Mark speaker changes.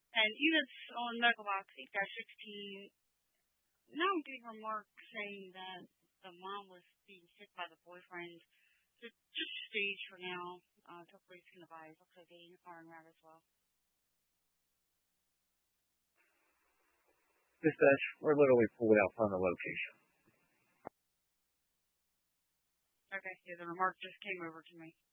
Speaker 1: And units on medical box 8-16 now getting remarks saying that the mom was being hit by the boyfriend. So just stage for now. Until police can advise. Looks like they are en route as well.
Speaker 2: Dispatch, we're literally pulled out from the location.
Speaker 1: Okay, yeah, the remark just came over to me.